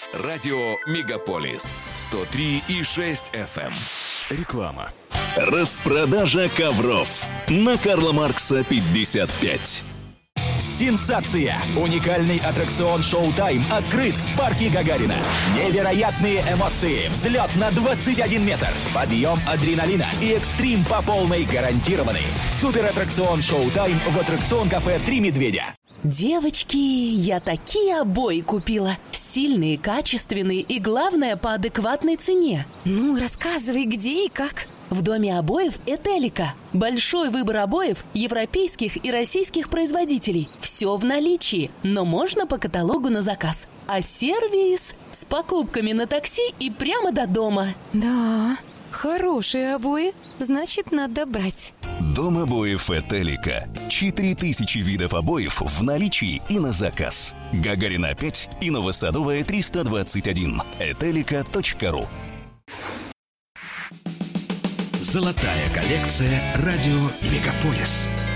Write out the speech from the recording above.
Радио «Мегаполис» 103,6 FM. Реклама. Распродажа ковров на Карла Маркса 55. Сенсация! Уникальный аттракцион «Шоу-тайм» открыт в парке Гагарина. Невероятные эмоции, взлет на 21 метр, подъем адреналина и экстрим по полной гарантированы. Супер-аттракцион «Шоу-тайм» в аттракцион-кафе «Три медведя». Девочки, я такие обои купила. Стильные, качественные и, главное, по адекватной цене. Ну, рассказывай, где и как. В доме обоев «Этелика». Большой выбор обоев европейских и российских производителей. Все в наличии, но можно по каталогу на заказ. А сервис с покупками на такси и прямо до дома. Да, хорошие обои, значит, надо брать. Дом обоев «Этелика». 4000 видов обоев в наличии и на заказ. Гагарина 5 и Новосадовая 321. Этелика.ру. Золотая коллекция «Радио Мегаполис».